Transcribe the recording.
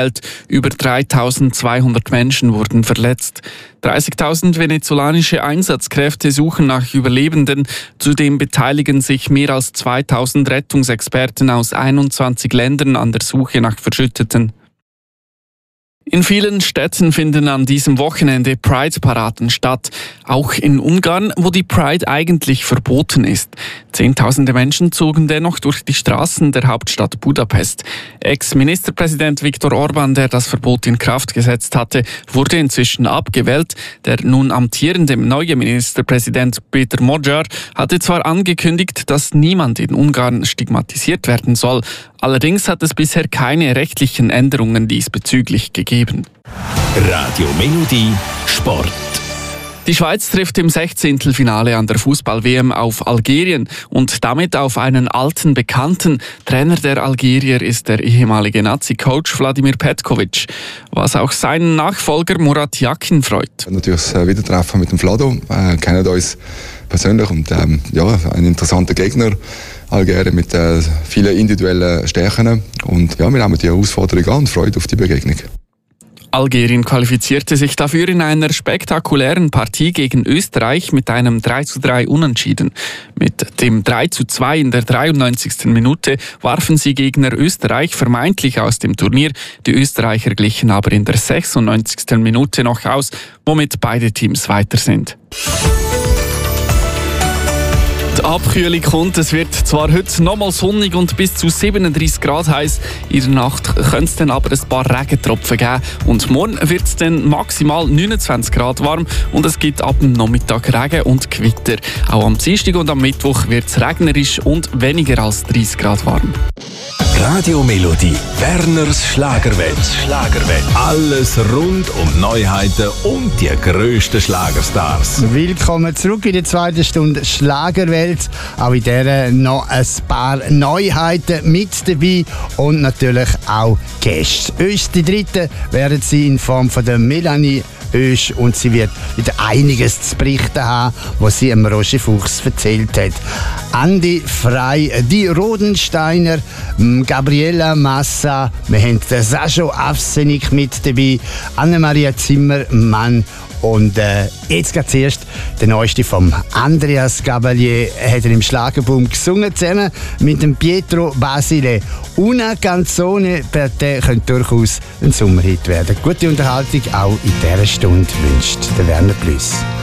Über 3.200 Menschen wurden verletzt. 30.000 venezolanische Einsatzkräfte suchen nach Überlebenden. Zudem beteiligen sich mehr als 2.000 Rettungsexperten aus 21 Ländern an der Suche nach Verschütteten. In vielen Städten finden an diesem Wochenende Pride-Paraden statt. Auch in Ungarn, wo die Pride eigentlich verboten ist. Zehntausende Menschen zogen dennoch durch die Straßen der Hauptstadt Budapest. Ex-Ministerpräsident Viktor Orbán, der das Verbot in Kraft gesetzt hatte, wurde inzwischen abgewählt. Der nun amtierende neue Ministerpräsident Péter Magyar hatte zwar angekündigt, dass niemand in Ungarn stigmatisiert werden soll. Allerdings hat es bisher keine rechtlichen Änderungen diesbezüglich gegeben. Radio Melodie Sport. Die Schweiz trifft im 16. Finale an der Fußball-WM auf Algerien und damit auf einen alten Bekannten. Trainer der Algerier ist der ehemalige Nazi-Coach Vladimir Petkovic, was auch seinen Nachfolger Murat Yakin freut. Natürlich das Wiedertreffen mit dem Vlado, kennen uns persönlich und ein interessanter Gegner. Algerien mit vielen individuellen Stärken und wir nehmen die Herausforderung an und freuen auf die Begegnung. Algerien qualifizierte sich dafür in einer spektakulären Partie gegen Österreich mit einem 3:3 Unentschieden. Mit dem 3:2 in der 93. Minute warfen sie Gegner Österreich vermeintlich aus dem Turnier. Die Österreicher glichen aber in der 96. Minute noch aus, womit beide Teams weiter sind. Die Abkühlung kommt. Es wird zwar heute nochmal sonnig und bis zu 37 Grad heiß. In der Nacht könnte es dann aber ein paar Regentropfen geben. Und morgen wird es dann maximal 29 Grad warm und es gibt ab dem Nachmittag Regen und Gewitter. Auch am Dienstag und am Mittwoch wird es regnerisch und weniger als 30 Grad warm. Radio Melodie, Werners Schlagerwelt. Alles rund um Neuheiten und die grössten Schlagerstars. Willkommen zurück in der zweiten Stunde Schlagerwelt. Auch in der noch ein paar Neuheiten mit dabei und natürlich auch Gäste. Uns die dritte werden sie in Form von der Melanie Oesch und sie wird wieder einiges zu berichten haben, was sie am Roger Fuchs erzählt hat. Andi Frey, die Rodensteiner, Gabriela Massa, wir haben den Sascho Avsenik mit dabei, Annemaria Zimmermann und jetzt geht zuerst der neueste vom Andreas Gabalier. Hat er im Schlagerboom gesungen, zusammen mit dem Pietro Basile. Una Canzone per te könnte durchaus ein Sommerhit werden. Gute Unterhaltung auch in dieser Stunde wünscht der Werner Plüss.